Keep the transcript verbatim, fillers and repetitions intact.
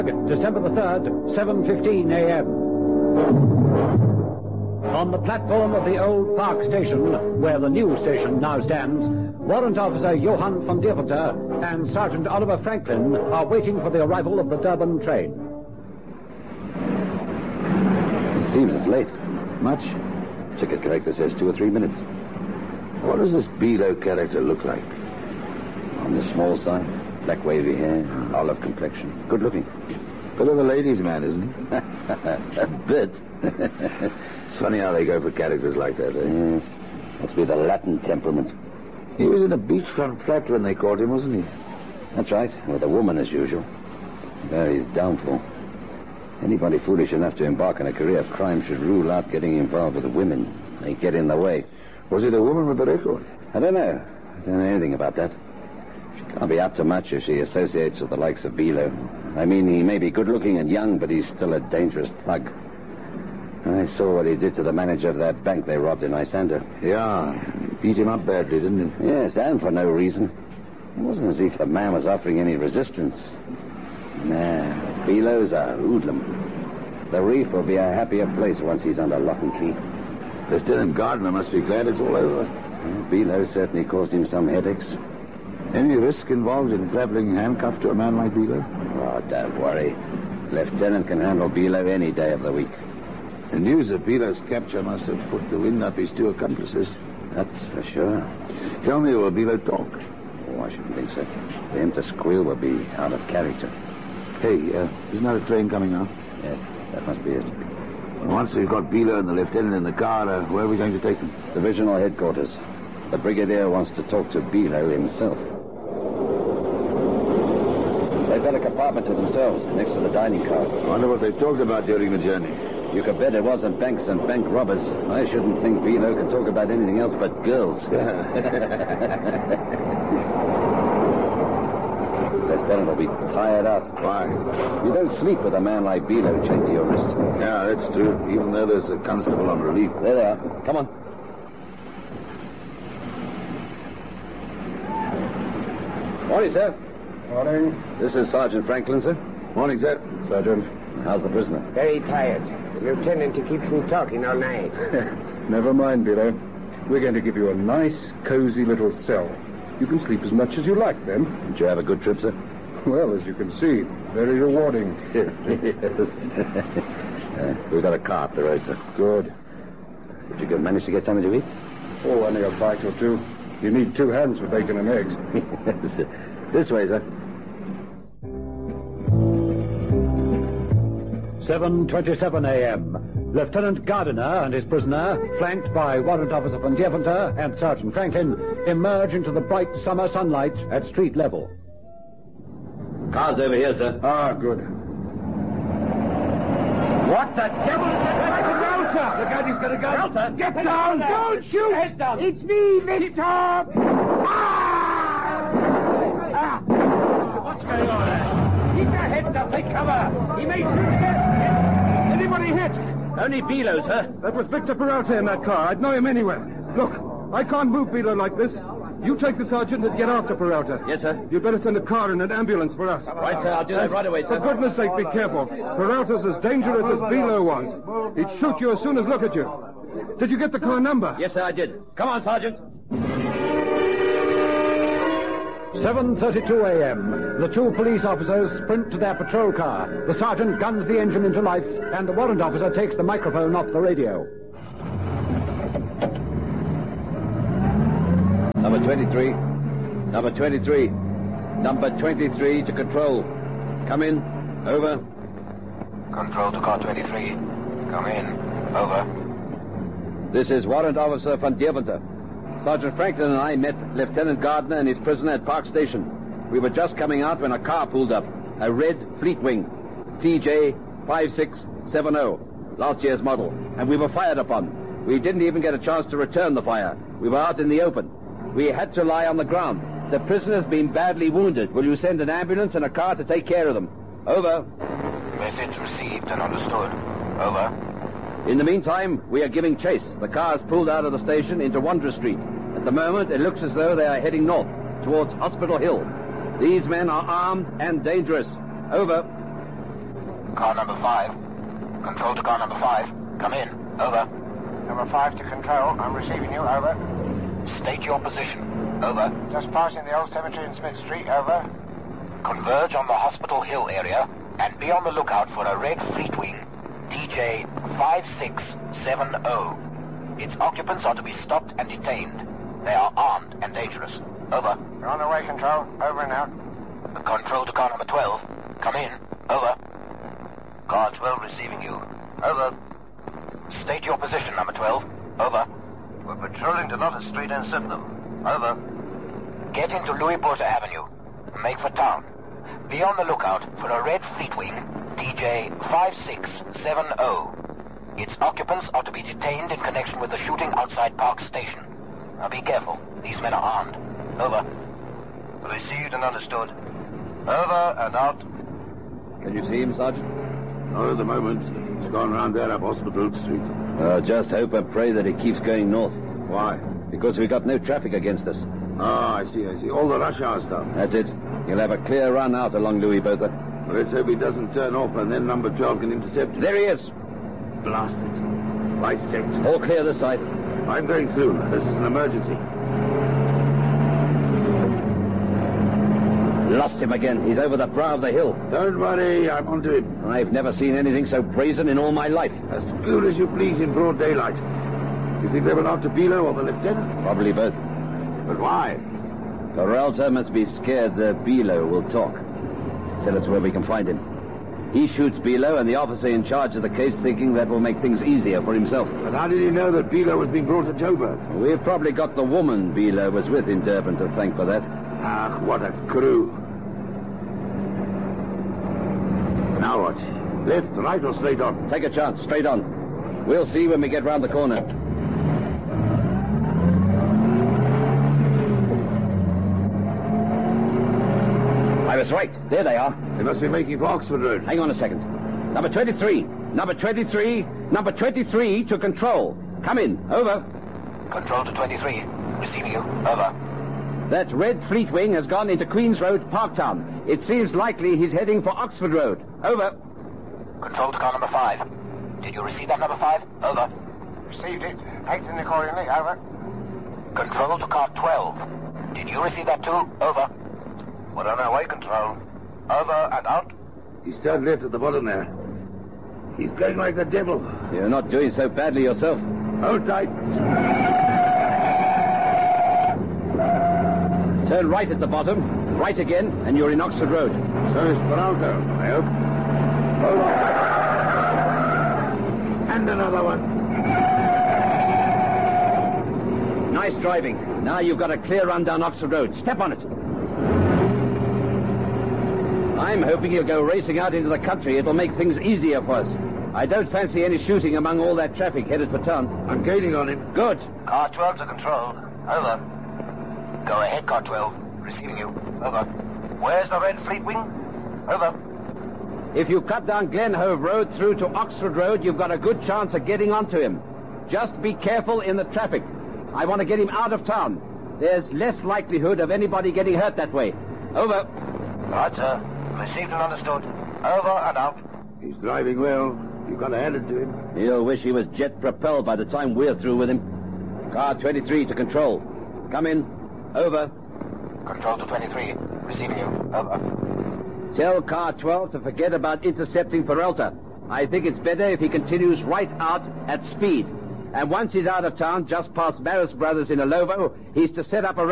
December the third, seven fifteen a m On the platform of the old Park Station, where the new station now stands, Warrant Officer Johann van Deventer and Sergeant Oliver Franklin are waiting for the arrival of the Durban train. It seems it's late. Much? Ticket collector says two or three minutes. What does this Below character look like? On the small side, black wavy hair, olive complexion, good looking. Bit of a ladies' man, isn't he? A bit. It's funny how they go for characters like that, eh? Yes. Must be the Latin temperament. He was in a beachfront flat when they caught him, wasn't he? That's right, with a woman as usual. Barry's downfall. Anybody foolish enough to embark on a career of crime should rule out getting involved with the women. They get in the way. Was it a woman with a record? I don't know. I don't know anything about that. She can't be up to much if she associates with the likes of Below. I mean, he may be good-looking and young, but he's still a dangerous thug. I saw what he did to the manager of that bank they robbed in Isando. Yeah, he beat him up badly, didn't he? Yes, and for no reason. It wasn't as if the man was offering any resistance. Nah, Below's a hoodlum. The reef will be a happier place once he's under lock and key. Lieutenant Gardner must be glad it's all over. Well, Below certainly caused him some headaches. Any risk involved in grappling handcuffed to a man like Below? Oh, don't worry. Lieutenant can handle Below any day of the week. The news of Below's capture must have put the wind up his two accomplices. That's for sure. Tell me, will Below talk? Oh, I shouldn't think so. For him to squeal would be out of character. Hey, uh, isn't that a train coming now? Yes, that must be it. Once we've got Below and the lieutenant in the car, uh, where are we going to take them? Divisional headquarters. The brigadier wants to talk to Below himself. They've got a compartment to themselves next to the dining car. I wonder what they've talked about during the journey. You could bet it wasn't banks and bank robbers. I shouldn't think Below can talk about anything else but girls. Lieutenant will be tired out. Why? You don't sleep with a man like Below chained to your wrist. Yeah, that's true. Even though there's a constable on relief. There they are. Come on. Morning, sir. Morning. This is Sergeant Franklin, sir. Morning, sir. Sergeant. How's the prisoner? Very tired. The lieutenant keeps me talking all night. Never mind, Below. We're going to give you a nice, cozy little cell. You can sleep as much as you like, then. Did you have a good trip, sir? Well, as you can see, very rewarding. Yes. uh, we've got a car up the road, sir. Good. Did you manage to get something to eat? Oh, only a bite or two. You need two hands for bacon and eggs. This way, sir. seven twenty-seven a m Lieutenant Gardiner and his prisoner, flanked by Warrant Officer van Deventer and Sergeant Franklin, emerge into the bright summer sunlight at street level. Car's over here, sir. Ah, good. What the devil is that? Walter! Look out, he's got a gun. Walter, get down! Don't shoot! Heads down! It's me, Victor! Ah! Ah! What's going on there? Keep your heads up, take cover! He may shoot again! Anybody hit? Only Below, sir. That was Victor Peralta in that car. I'd know him anywhere. Look, I can't move Below like this. You take the sergeant and get after Peralta. Yes, sir. You'd better send a car and an ambulance for us. Right, sir. I'll do that right away, For sir. goodness sake, be careful. Peralta's as dangerous as Below was. He'd shoot you as soon as look at you. Did you get the car number? Yes, sir, I did. Come on, Sergeant. seven thirty-two a m The two police officers sprint to their patrol car. The sergeant guns the engine into life, and the warrant officer takes the microphone off the radio. Number twenty-three. Number twenty-three. Number twenty-three to control. Come in. Over. Control to car twenty-three. Come in. Over. This is Warrant Officer van Deventer. Sergeant Franklin and I met Lieutenant Gardner and his prisoner at Park Station. We were just coming out when a car pulled up. A red Fleetwing. T J five six seven zero. Last year's model. And we were fired upon. We didn't even get a chance to return the fire. We were out in the open. We had to lie on the ground. The prisoner's been badly wounded. Will you send an ambulance and a car to take care of them? Over. Message received and understood. Over. In the meantime, we are giving chase. The car has pulled out of the station into Wanderer Street. At the moment, it looks as though they are heading north, towards Hospital Hill. These men are armed and dangerous. Over. Car number five. Control to car number five. Come in. Over. Number five to control. I'm receiving you. Over. State your position. Over. Just passing the old cemetery in Smith Street. Over. Converge on the Hospital Hill area and be on the lookout for a red Fleetwing D J five six seven zero. Its occupants are to be stopped and detained. They are armed and dangerous. Over. We're on the way, control. Over and out. Control to car number twelve. Come in. Over. Car twelve receiving you. Over. State your position, number twelve. Over. We're patrolling Delotta Street and Sydenham. Over. Get into Louis Porter Avenue. Make for town. Be on the lookout for a red Fleetwing D J five six seven zero. Its occupants are to be detained in connection with the shooting outside Park Station. Now be careful. These men are armed. Over. Received and understood. Over and out. Can you see him, Sergeant? Not at the moment. He's gone round there up Hospital Street. Uh, just hope and pray that he keeps going north. Why? Because we got no traffic against us. Ah, I see, I see. All the rush hour stuff. That's it. He'll have a clear run out along Louis Botha. Well, let's hope he doesn't turn off and then number twelve can intercept him. There he is. Blast it. Bisect. All clear this side. I'm going through. This is an emergency. Lost him again. He's over the brow of the hill. Don't worry, I'm onto him. I've never seen anything so brazen in all my life. As cool as you please in broad daylight. You think they were after Bilo or the lieutenant? Probably both. But why? Peralta must be scared that Bilo will talk. Tell us where we can find him. He shoots Bilo and the officer in charge of the case thinking that will make things easier for himself. But how did he know that Bilo was being brought to Joburg? We've probably got the woman Bilo was with in Durban to thank for that. Ah, what a crew. Now what? Left, right, or straight on? Take a chance. Straight on. We'll see when we get round the corner. I was right. There they are. They must be making for Oxford Road. Hang on a second. Number twenty-three. Number twenty-three. Number twenty-three to control. Come in. Over. Control to twenty-three. Receiving you. Over. That red Fleetwing has gone into Queen's Road, Parktown. It seems likely he's heading for Oxford Road. Over. Control to car number five. Did you receive that, number five? Over. Received it. Acting accordingly. Over. Control to car twelve. Did you receive that too? Over. We're on our way, control. Over and out. He's turned left at the bottom there. He's going like the devil. You're not doing so badly yourself. Hold tight. Turn right at the bottom, right again, and you're in Oxford Road. So is Peralta, I hope. Hold on. And another one. Nice driving. Now you've got a clear run down Oxford Road. Step on it. I'm hoping you'll go racing out into the country. It'll make things easier for us. I don't fancy any shooting among all that traffic headed for town. I'm gaining on him. Good. Car twelve to control. Over. Go ahead, car twelve. Receiving you. Over. Where's the red Fleetwing? Over. If you cut down Glen Hove Road through to Oxford Road, you've got a good chance of getting onto him. Just be careful in the traffic. I want to get him out of town. There's less likelihood of anybody getting hurt that way. Over. Right, sir. Received and understood. Over and out. He's driving well. You've got to hand it to him. He'll wish he was jet-propelled by the time we're through with him. Car twenty-three to control. Come in. Over. Control to twenty-three. Receiving you. Over. Tell car twelve to forget about intercepting Peralta. I think it's better if he continues right out at speed. And once he's out of town, just past Maris Brothers in Alovo, he's to set up a